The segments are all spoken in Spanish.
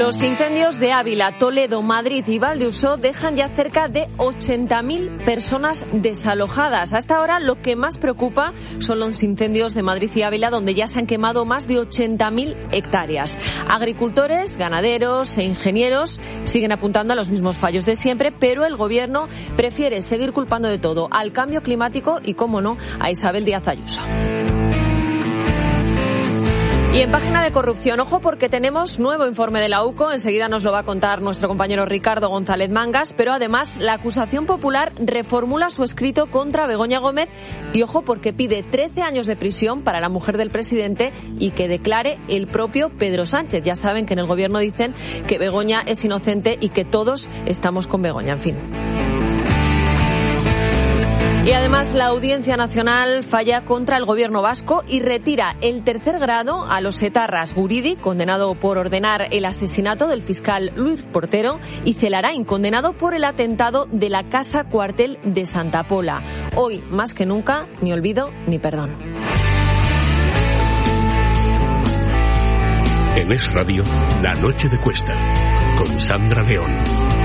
Los incendios de Ávila, Toledo, Madrid y Valdeusó dejan ya cerca de 80.000 personas desalojadas. Hasta ahora lo que más preocupa son los incendios de Madrid y Ávila, donde ya se han quemado más de 80.000 hectáreas. Agricultores, ganaderos e ingenieros siguen apuntando a los mismos fallos de siempre, pero el Gobierno prefiere seguir culpando de todo al cambio climático y, cómo no, a Isabel Díaz Ayuso. Y en página de corrupción, ojo, porque tenemos nuevo informe de la UCO, enseguida nos lo va a contar nuestro compañero Ricardo González Mangas, pero además la acusación popular reformula su escrito contra Begoña Gómez y ojo porque pide 13 años de prisión para la mujer del presidente y que declare el propio Pedro Sánchez. Ya saben que en el Gobierno dicen que Begoña es inocente y que todos estamos con Begoña, en fin. Y además la Audiencia Nacional falla contra el Gobierno vasco y retira el tercer grado a los etarras: Guridi, condenado por ordenar el asesinato del fiscal Luis Portero, y Celarain, condenado por el atentado de la Casa Cuartel de Santa Pola. Hoy, más que nunca, ni olvido ni perdón. En Es Radio, La Noche de Cuesta, con Sandra León.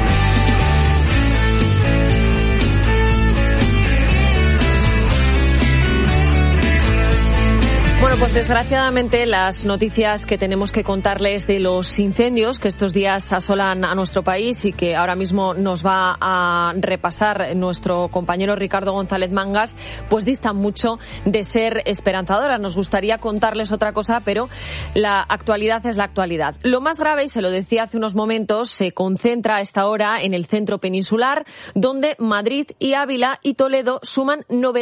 Bueno, pues desgraciadamente las noticias que tenemos que contarles de los incendios que estos días asolan a nuestro país y que ahora mismo nos va a repasar nuestro compañero Ricardo González Mangas, pues distan mucho de ser esperanzadoras. Nos gustaría contarles otra cosa, pero la actualidad es la actualidad. Lo más grave, y se lo decía hace unos momentos, se concentra a esta hora en el centro peninsular, donde Madrid y Ávila y Toledo suman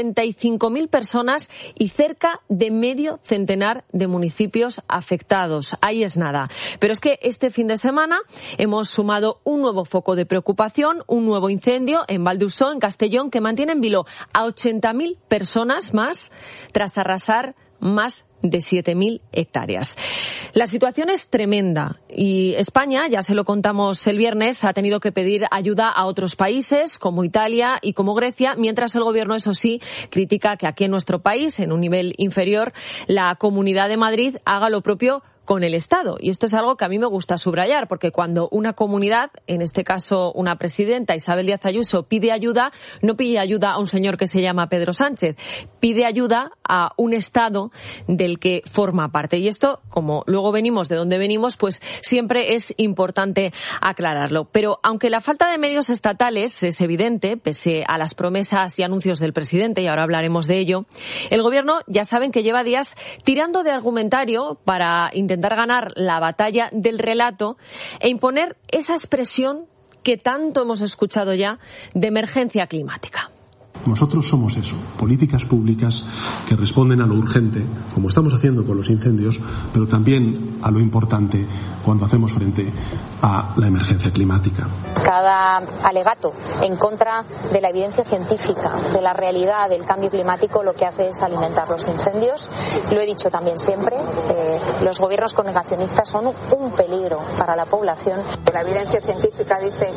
95.000 personas y cerca de medio centenar de municipios afectados. Ahí es nada. Pero es que este fin de semana hemos sumado un nuevo foco de preocupación, un nuevo incendio en Valdeusó, en Castellón, que mantiene en vilo a 80.000 personas más tras arrasar más de 7.000 hectáreas. La situación es tremenda y España, ya se lo contamos el viernes, ha tenido que pedir ayuda a otros países como Italia y como Grecia, mientras el Gobierno, eso sí, critica que aquí en nuestro país, en un nivel inferior, la Comunidad de Madrid haga lo propio con el Estado. Y esto es algo que a mí me gusta subrayar, porque cuando una comunidad, en este caso una presidenta, Isabel Díaz Ayuso, pide ayuda, no pide ayuda a un señor que se llama Pedro Sánchez, pide ayuda a un Estado del que forma parte. Y esto, como luego venimos de donde venimos, pues siempre es importante aclararlo. Pero aunque la falta de medios estatales es evidente, pese a las promesas y anuncios del presidente, y ahora hablaremos de ello, el Gobierno ya saben que lleva días tirando de argumentario para intentar ganar la batalla del relato e imponer esa expresión que tanto hemos escuchado ya de emergencia climática. Nosotros somos eso, políticas públicas que responden a lo urgente, como estamos haciendo con los incendios, pero también a lo importante cuando hacemos frente a la emergencia climática. Cada alegato en contra de la evidencia científica, de la realidad del cambio climático, lo que hace es alimentar los incendios. Lo he dicho también siempre, los gobiernos con negacionistas son un peligro para la población. La evidencia científica dice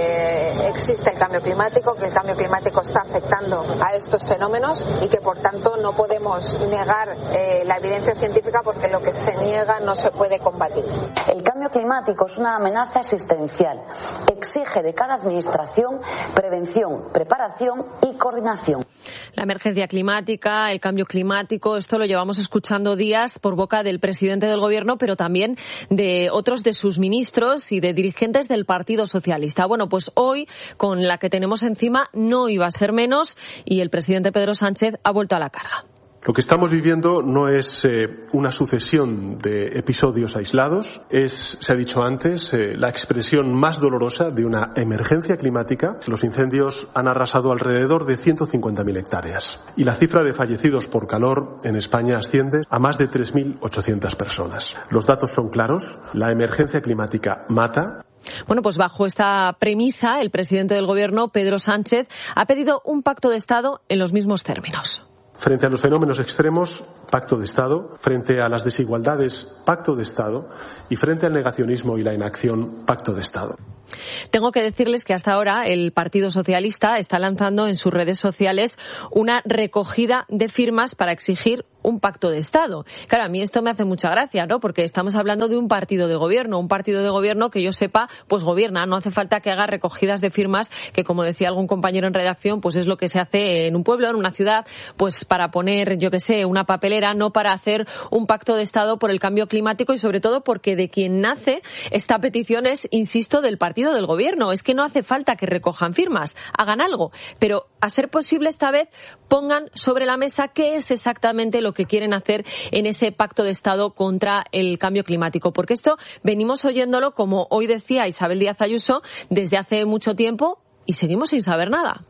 que existe el cambio climático, que el cambio climático está afectando a estos fenómenos y que por tanto no podemos negar la evidencia científica, porque lo que se niega no se puede combatir. El cambio climático es una amenaza existencial. Exige de cada administración prevención, preparación y coordinación. La emergencia climática, el cambio climático, esto lo llevamos escuchando días por boca del presidente del Gobierno, pero también de otros de sus ministros y de dirigentes del Partido Socialista. Bueno, pues hoy, con la que tenemos encima, no iba a ser menos y el presidente Pedro Sánchez ha vuelto a la carga. Lo que estamos viviendo no es una sucesión de episodios aislados, es, se ha dicho antes, la expresión más dolorosa de una emergencia climática. Los incendios han arrasado alrededor de 150.000 hectáreas y la cifra de fallecidos por calor en España asciende a más de 3.800 personas. Los datos son claros, la emergencia climática mata. Bueno, pues bajo esta premisa, el presidente del Gobierno, Pedro Sánchez, ha pedido un pacto de Estado en los mismos términos. Frente a los fenómenos extremos, pacto de Estado. Frente a las desigualdades, pacto de Estado. Y frente al negacionismo y la inacción, pacto de Estado. Tengo que decirles que hasta ahora el Partido Socialista está lanzando en sus redes sociales una recogida de firmas para exigir un pacto de Estado. Claro, a mí esto me hace mucha gracia, ¿no? Porque estamos hablando de un partido de gobierno que yo sepa, pues gobierna. No hace falta que haga recogidas de firmas, que como decía algún compañero en redacción, pues es lo que se hace en un pueblo, en una ciudad, pues para poner, yo qué sé, una papelera, no para hacer un pacto de Estado por el cambio climático, y sobre todo porque de quien nace esta petición es, insisto, del partido del gobierno. Es que no hace falta que recojan firmas, hagan algo, pero a ser posible esta vez pongan sobre la mesa qué es exactamente lo que quieren hacer en ese pacto de Estado contra el cambio climático, porque esto venimos oyéndolo, como hoy decía Isabel Díaz Ayuso, desde hace mucho tiempo y seguimos sin saber nada.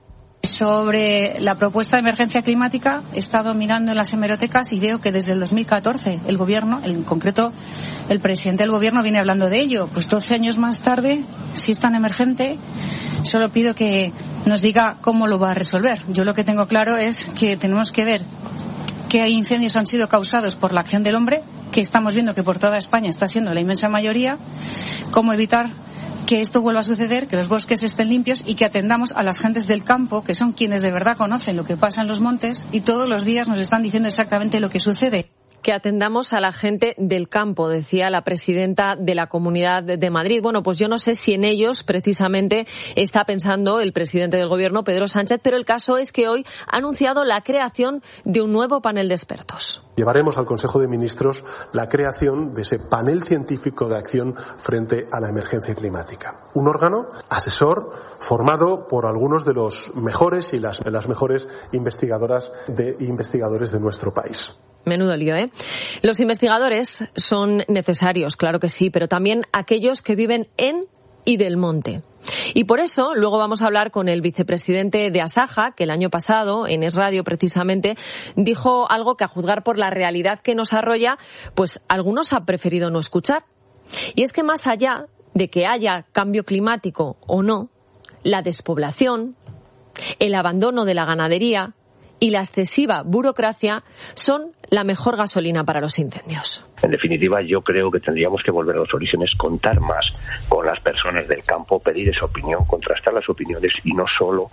Sobre la propuesta de emergencia climática, he estado mirando en las hemerotecas y veo que desde el 2014 el gobierno, en concreto el presidente del gobierno, viene hablando de ello. Pues 12 años más tarde, si es tan emergente, solo pido que nos diga cómo lo va a resolver. Yo lo que tengo claro es que tenemos que ver qué incendios han sido causados por la acción del hombre, que estamos viendo que por toda España está siendo la inmensa mayoría, cómo evitar que esto vuelva a suceder, que los bosques estén limpios y que atendamos a las gentes del campo, que son quienes de verdad conocen lo que pasa en los montes y todos los días nos están diciendo exactamente lo que sucede. Que atendamos a la gente del campo, decía la presidenta de la Comunidad de Madrid. Bueno, pues yo no sé si en ellos precisamente está pensando el presidente del Gobierno, Pedro Sánchez, pero el caso es que hoy ha anunciado la creación de un nuevo panel de expertos. Llevaremos al Consejo de Ministros la creación de ese panel científico de acción frente a la emergencia climática. Un órgano asesor formado por algunos de los mejores y las mejores investigadoras e investigadores de nuestro país. Menudo lío, ¿eh? Los investigadores son necesarios, claro que sí, pero también aquellos que viven en y del monte. Y por eso luego vamos a hablar con el vicepresidente de Asaja, que el año pasado, en Es Radio precisamente, dijo algo que, a juzgar por la realidad que nos arrolla, pues algunos han preferido no escuchar. Y es que más allá de que haya cambio climático o no, la despoblación, el abandono de la ganadería y la excesiva burocracia son la mejor gasolina para los incendios. En definitiva, yo creo que tendríamos que volver a los orígenes, contar más con las personas del campo, pedir esa opinión, contrastar las opiniones y no solo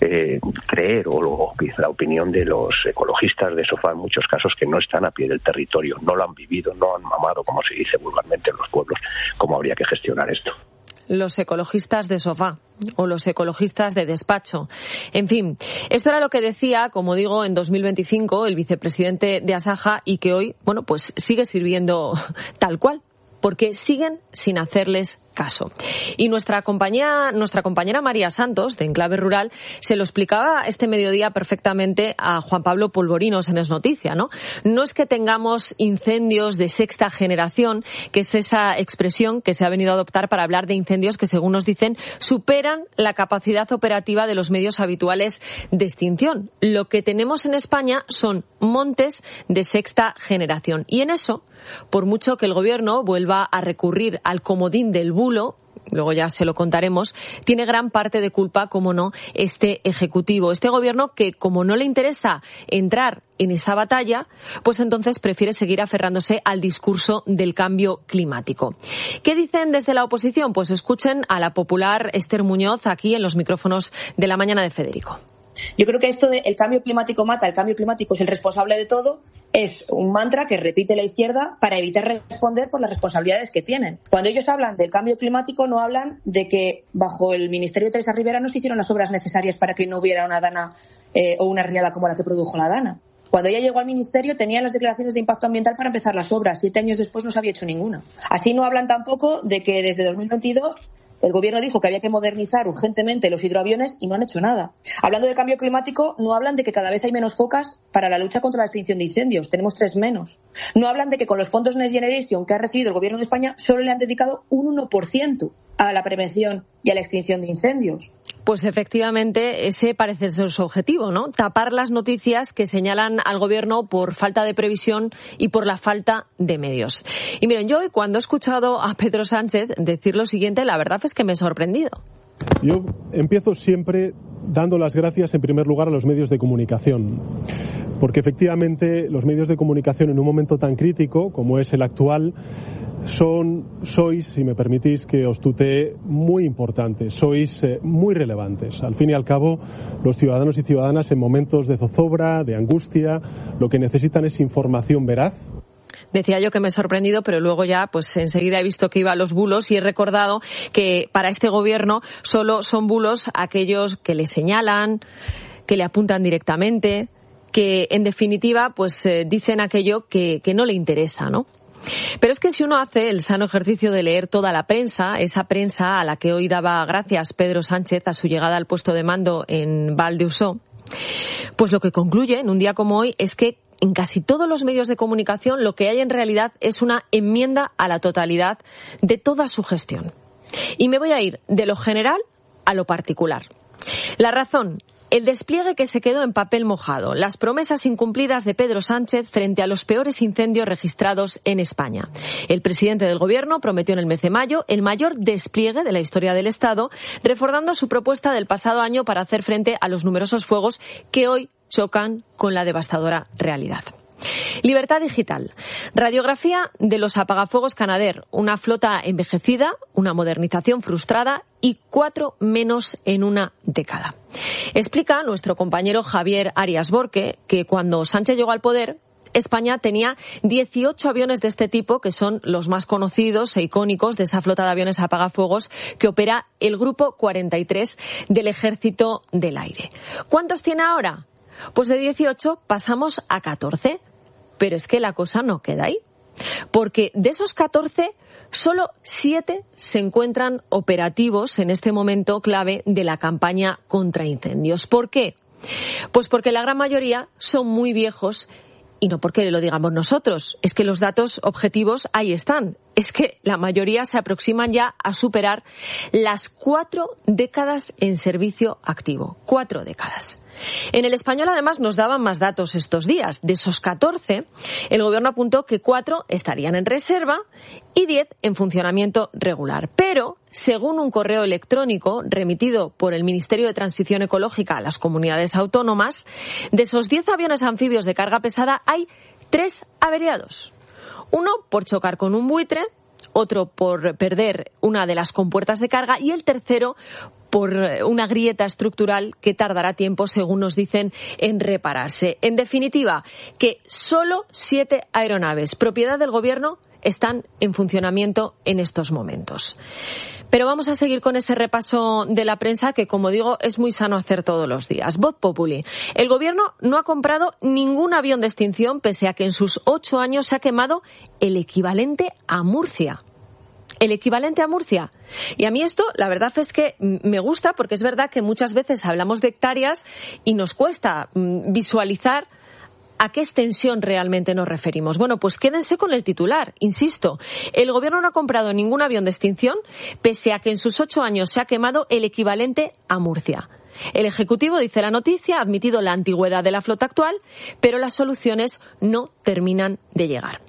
creer o la opinión de los ecologistas de sofá, en muchos casos que no están a pie del territorio, no lo han vivido, no han mamado, como se dice vulgarmente en los pueblos, cómo habría que gestionar esto. Los ecologistas de sofá o los ecologistas de despacho. En fin, esto era lo que decía, como digo, en 2025 el vicepresidente de Asaja, y que hoy, bueno, pues sigue sirviendo tal cual, porque siguen sin hacerles caso. Y nuestra compañera María Santos, de Enclave Rural, se lo explicaba este mediodía perfectamente a Juan Pablo Polvorinos en Es Noticia, ¿no? No es que tengamos incendios de sexta generación, que es esa expresión que se ha venido a adoptar para hablar de incendios que, según nos dicen, superan la capacidad operativa de los medios habituales de extinción. Lo que tenemos en España son montes de sexta generación. Y en eso, por mucho que el Gobierno vuelva a recurrir al comodín del bulo, luego ya se lo contaremos, tiene gran parte de culpa, como no, este Ejecutivo, este Gobierno que, como no le interesa entrar en esa batalla, pues entonces prefiere seguir aferrándose al discurso del cambio climático. ¿Qué dicen desde la oposición? Pues escuchen a la popular Esther Muñoz aquí en los micrófonos de La Mañana de Federico. Yo creo que esto de el cambio climático mata, el cambio climático es el responsable de todo, es un mantra que repite la izquierda para evitar responder por las responsabilidades que tienen. Cuando ellos hablan del cambio climático, no hablan de que bajo el Ministerio de Teresa Rivera no se hicieron las obras necesarias para que no hubiera una dana o una riada como la que produjo la dana. Cuando ella llegó al Ministerio tenía las declaraciones de impacto ambiental para empezar las obras. 7 años después no se había hecho ninguna. Así no hablan tampoco de que desde 2022 el Gobierno dijo que había que modernizar urgentemente los hidroaviones y no han hecho nada. Hablando de cambio climático, no hablan de que cada vez hay menos focas para la lucha contra la extinción de incendios. Tenemos 3 menos. No hablan de que con los fondos Next Generation que ha recibido el Gobierno de España solo le han dedicado un 1% a la prevención y a la extinción de incendios. Pues efectivamente ese parece ser su objetivo, ¿no? Tapar las noticias que señalan al Gobierno por falta de previsión y por la falta de medios. Y miren, yo hoy cuando he escuchado a Pedro Sánchez decir lo siguiente, la verdad es que me he sorprendido. Yo empiezo siempre dando las gracias en primer lugar a los medios de comunicación, porque efectivamente los medios de comunicación en un momento tan crítico como es el actual sois, si me permitís que os tutee, muy importantes, sois muy relevantes. Al fin y al cabo, los ciudadanos y ciudadanas en momentos de zozobra, de angustia, lo que necesitan es información veraz. Decía yo que me he sorprendido, pero luego ya pues enseguida he visto que iba a los bulos y he recordado que para este gobierno solo son bulos aquellos que le señalan, que le apuntan directamente, que en definitiva pues dicen aquello que no le interesa, ¿no? Pero es que si uno hace el sano ejercicio de leer toda la prensa, esa prensa a la que hoy daba gracias Pedro Sánchez a su llegada al puesto de mando en Val d'Usó, pues lo que concluye en un día como hoy es que en casi todos los medios de comunicación lo que hay en realidad es una enmienda a la totalidad de toda su gestión. Y me voy a ir de lo general a lo particular. La razón: el despliegue que se quedó en papel mojado, las promesas incumplidas de Pedro Sánchez frente a los peores incendios registrados en España. El presidente del Gobierno prometió en el mes de mayo el mayor despliegue de la historia del Estado, reforzando su propuesta del pasado año para hacer frente a los numerosos fuegos que hoy chocan con la devastadora realidad. Libertad digital. Radiografía de los apagafuegos Canadair. Una flota envejecida, una modernización frustrada y 4 menos en una década. Explica nuestro compañero Javier Arias Borque que cuando Sánchez llegó al poder, España tenía 18 aviones de este tipo, que son los más conocidos e icónicos de esa flota de aviones apagafuegos que opera el Grupo 43 del Ejército del Aire. ¿Cuántos tiene ahora? Pues de 18 pasamos a 14. Pero es que la cosa no queda ahí. Porque de esos 14, solo 7 se encuentran operativos en este momento clave de la campaña contra incendios. ¿Por qué? Pues porque la gran mayoría son muy viejos. Y no porque lo digamos nosotros, es que los datos objetivos ahí están. Es que la mayoría se aproximan ya a superar las 4 décadas en servicio activo. 4 décadas. En El Español, además, nos daban más datos estos días. De esos 14, el Gobierno apuntó que 4 estarían en reserva y 10 en funcionamiento regular. Pero, según un correo electrónico remitido por el Ministerio de Transición Ecológica a las comunidades autónomas, de esos 10 aviones anfibios de carga pesada hay 3 averiados. Uno por chocar con un buitre, otro por perder una de las compuertas de carga y el tercero por una grieta estructural que tardará tiempo, según nos dicen, en repararse. En definitiva, que solo 7 aeronaves, propiedad del Gobierno, están en funcionamiento en estos momentos. Pero vamos a seguir con ese repaso de la prensa que, como digo, es muy sano hacer todos los días. Voz Populi. El Gobierno no ha comprado ningún avión de extinción, pese a que en sus 8 años se ha quemado el equivalente a Murcia. El equivalente a Murcia. Y a mí esto, la verdad es que me gusta, porque es verdad que muchas veces hablamos de hectáreas y nos cuesta visualizar a qué extensión realmente nos referimos. Bueno, pues quédense con el titular. Insisto, el Gobierno no ha comprado ningún avión de extinción, pese a que en sus 8 años se ha quemado el equivalente a Murcia. El Ejecutivo, dice la noticia, ha admitido la antigüedad de la flota actual, pero las soluciones no terminan de llegar.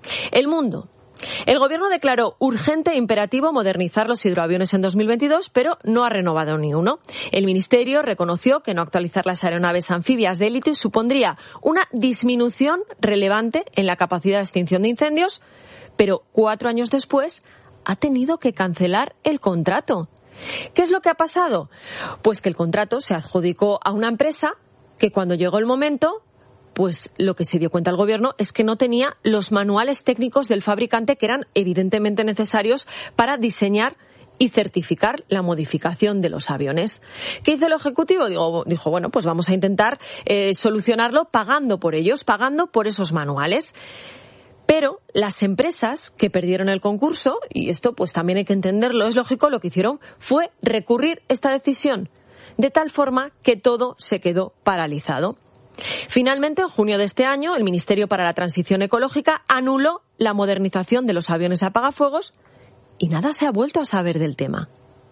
El Mundo. El Gobierno declaró urgente e imperativo modernizar los hidroaviones en 2022, pero no ha renovado ni uno. El Ministerio reconoció que no actualizar las aeronaves anfibias de élite supondría una disminución relevante en la capacidad de extinción de incendios, pero 4 años después ha tenido que cancelar el contrato. ¿Qué es lo que ha pasado? Pues que el contrato se adjudicó a una empresa que, cuando llegó el momento, pues lo que se dio cuenta el Gobierno es que no tenía los manuales técnicos del fabricante, que eran evidentemente necesarios para diseñar y certificar la modificación de los aviones. ¿Qué hizo el Ejecutivo? Dijo, bueno, pues vamos a intentar solucionarlo pagando por ellos, pagando por esos manuales. Pero las empresas que perdieron el concurso, y esto pues también hay que entenderlo, es lógico, lo que hicieron fue recurrir esta decisión, de tal forma que todo se quedó paralizado. Finalmente, en junio de este año, el Ministerio para la Transición Ecológica anuló la modernización de los aviones apagafuegos y nada se ha vuelto a saber del tema.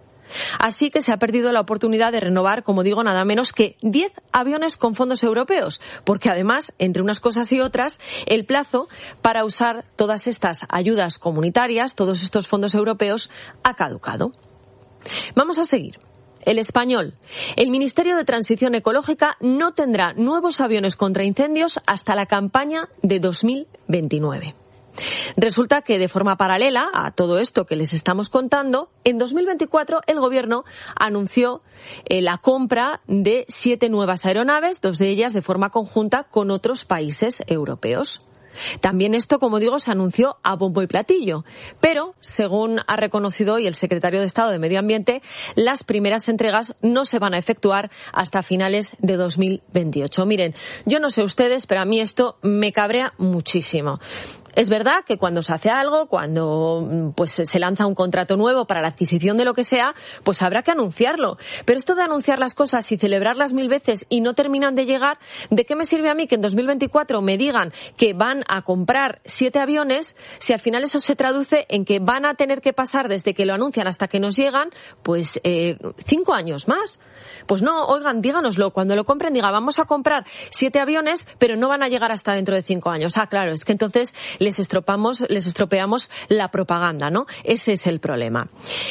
Así que se ha perdido la oportunidad de renovar, como digo, nada menos que 10 aviones con fondos europeos, porque además, entre unas cosas y otras, el plazo para usar todas estas ayudas comunitarias, todos estos fondos europeos, ha caducado. Vamos a seguir. El Español. El Ministerio de Transición Ecológica no tendrá nuevos aviones contra incendios hasta la campaña de 2029. Resulta que de forma paralela a todo esto que les estamos contando, en 2024 el Gobierno anunció la compra de 7 nuevas aeronaves, 2 de ellas de forma conjunta con otros países europeos. También esto, como digo, se anunció a bombo y platillo, pero, según ha reconocido hoy el secretario de Estado de Medio Ambiente, las primeras entregas no se van a efectuar hasta finales de 2028. Miren, yo no sé ustedes, pero a mí esto me cabrea muchísimo. Es verdad que cuando se hace algo, cuando pues se lanza un contrato nuevo para la adquisición de lo que sea, pues habrá que anunciarlo. Pero esto de anunciar las cosas y celebrarlas 1000 veces y no terminan de llegar, ¿de qué me sirve a mí que en 2024 me digan que van a comprar 7 aviones si al final eso se traduce en que van a tener que pasar desde que lo anuncian hasta que nos llegan, pues 5 años más? Pues no, oigan, díganoslo. Cuando lo compren, diga, vamos a comprar 7 aviones, pero no van a llegar hasta dentro de 5 años. Ah, claro, es que entonces les estropeamos la propaganda, ¿no? Ese es el problema.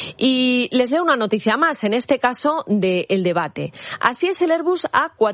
Y les leo una noticia más, en este caso del debate. Así es el Airbus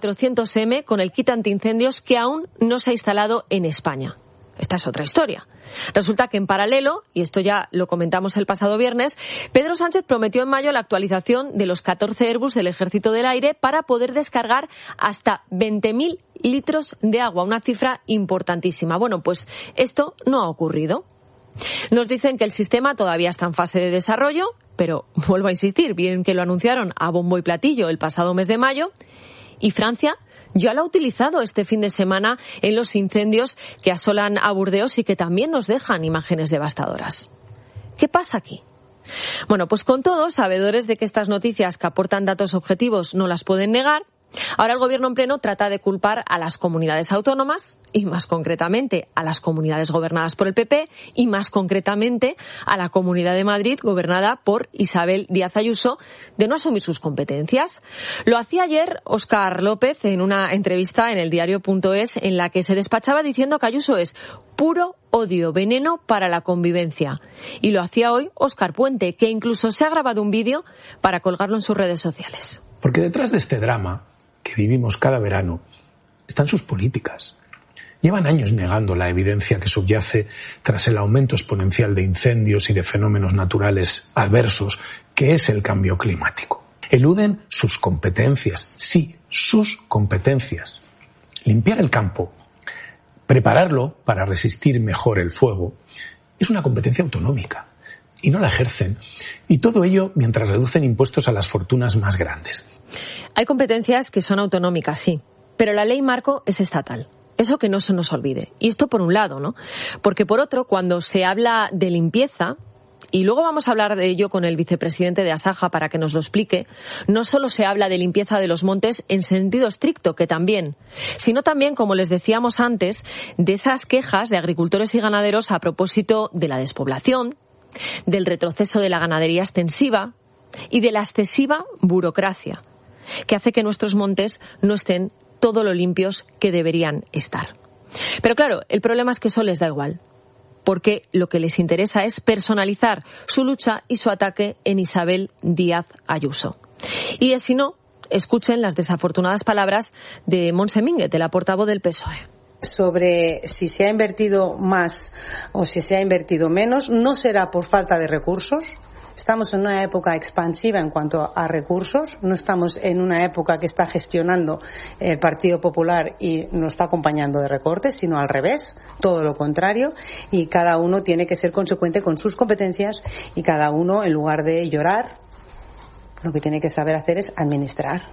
A400M con el kit antiincendios que aún no se ha instalado en España. Esta es otra historia. Resulta que en paralelo, y esto ya lo comentamos el pasado viernes, Pedro Sánchez prometió en mayo la actualización de los 14 Airbus del Ejército del Aire para poder descargar hasta 20.000 litros de agua, una cifra importantísima. Bueno, pues esto no ha ocurrido. Nos dicen que el sistema todavía está en fase de desarrollo, pero vuelvo a insistir, bien que lo anunciaron a bombo y platillo el pasado mes de mayo, y Francia ya lo ha utilizado este fin de semana en los incendios que asolan a Burdeos y que también nos dejan imágenes devastadoras. ¿Qué pasa aquí? Bueno, pues con todo, sabedores de que estas noticias que aportan datos objetivos no las pueden negar, ahora el Gobierno en pleno trata de culpar a las comunidades autónomas y más concretamente a las comunidades gobernadas por el PP y más concretamente a la Comunidad de Madrid gobernada por Isabel Díaz Ayuso de no asumir sus competencias. Lo hacía ayer Óscar López en una entrevista en el diario.es en la que se despachaba diciendo que Ayuso es puro odio, veneno para la convivencia. Y lo hacía hoy Óscar Puente, que incluso se ha grabado un vídeo para colgarlo en sus redes sociales. Porque detrás de este drama que vivimos cada verano están sus políticas. Llevan años negando la evidencia que subyace tras el aumento exponencial de incendios y de fenómenos naturales adversos, que es el cambio climático. Eluden sus competencias, sí, sus competencias. Limpiar el campo, prepararlo para resistir mejor el fuego, es una competencia autonómica y no la ejercen. Y todo ello mientras reducen impuestos a las fortunas más grandes. Hay competencias que son autonómicas, sí, pero la ley marco es estatal. Eso que no se nos olvide. Y esto por un lado, ¿no? Porque por otro, cuando se habla de limpieza, y luego vamos a hablar de ello con el vicepresidente de Asaja para que nos lo explique, no solo se habla de limpieza de los montes en sentido estricto, que también, sino también, como les decíamos antes, de esas quejas de agricultores y ganaderos a propósito de la despoblación, del retroceso de la ganadería extensiva y de la excesiva burocracia, que hace que nuestros montes no estén todo lo limpios que deberían estar. Pero claro, el problema es que eso les da igual, porque lo que les interesa es personalizar su lucha y su ataque en Isabel Díaz Ayuso. Y si no, escuchen las desafortunadas palabras de Montse Mínguez, de la portavoz del PSOE. Sobre si se ha invertido más o si se ha invertido menos, no será por falta de recursos. Estamos en una época expansiva en cuanto a recursos, no estamos en una época que está gestionando el Partido Popular y nos está acompañando de recortes, sino al revés, todo lo contrario, y cada uno tiene que ser consecuente con sus competencias y cada uno, en lugar de llorar, lo que tiene que saber hacer es administrar.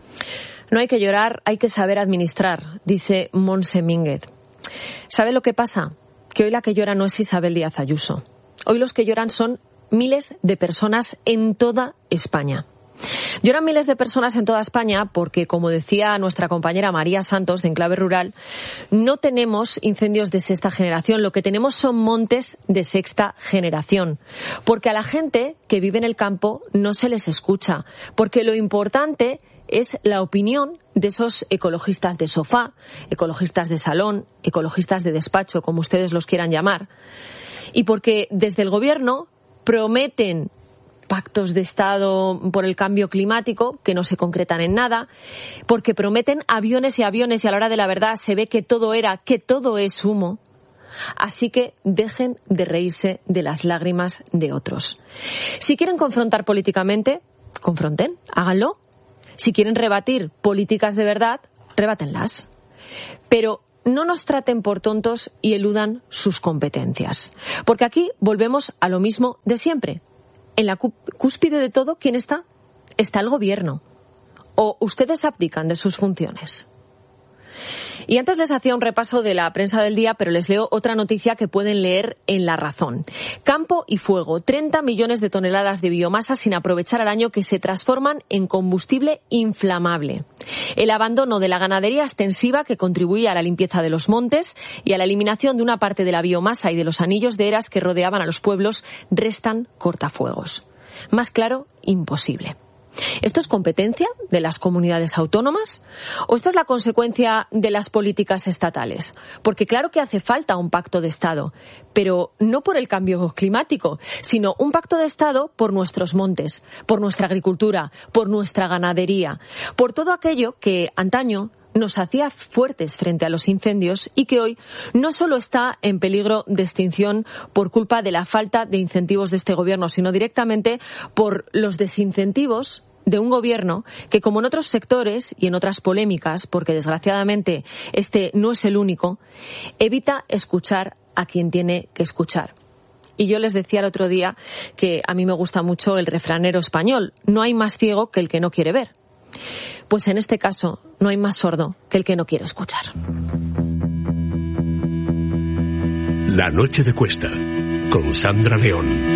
No hay que llorar, hay que saber administrar, dice Montse Mínguez. ¿Sabe lo que pasa? Que hoy la que llora no es Isabel Díaz Ayuso. Hoy los que lloran son miles de personas en toda España. Lloran miles de personas en toda España porque, como decía nuestra compañera María Santos de Enclave Rural, no tenemos incendios de sexta generación, lo que tenemos son montes de sexta generación. Porque a la gente que vive en el campo no se les escucha, porque lo importante es la opinión de esos ecologistas de sofá, ecologistas de salón, ecologistas de despacho, como ustedes los quieran llamar, y porque desde el Gobierno prometen pactos de Estado por el cambio climático que no se concretan en nada, porque prometen aviones y aviones y a la hora de la verdad se ve que todo es humo, así que dejen de reírse de las lágrimas de otros. Si quieren confrontar políticamente, confronten, háganlo. Si quieren rebatir políticas de verdad, rebátenlas. Pero no nos traten por tontos y eludan sus competencias. Porque aquí volvemos a lo mismo de siempre. En la cúspide de todo, ¿quién está? Está el gobierno. ¿O ustedes abdican de sus funciones? Y antes les hacía un repaso de la prensa del día, pero les leo otra noticia que pueden leer en La Razón. Campo y fuego, 30 millones de toneladas de biomasa sin aprovechar al año que se transforman en combustible inflamable. El abandono de la ganadería extensiva que contribuía a la limpieza de los montes y a la eliminación de una parte de la biomasa y de los anillos de eras que rodeaban a los pueblos restan cortafuegos. Más claro, imposible. ¿Esto es competencia de las comunidades autónomas? ¿O esta es la consecuencia de las políticas estatales? Porque claro que hace falta un pacto de Estado, pero no por el cambio climático, sino un pacto de Estado por nuestros montes, por nuestra agricultura, por nuestra ganadería, por todo aquello que antaño nos hacía fuertes frente a los incendios y que hoy no solo está en peligro de extinción por culpa de la falta de incentivos de este gobierno, sino directamente por los desincentivos de un gobierno que, como en otros sectores y en otras polémicas, porque desgraciadamente este no es el único, evita escuchar a quien tiene que escuchar. Y yo les decía el otro día que a mí me gusta mucho el refranero español: no hay más ciego que el que no quiere ver. Pues en este caso no hay más sordo que el que no quiere escuchar. La noche de Cuesta, con Sandra León.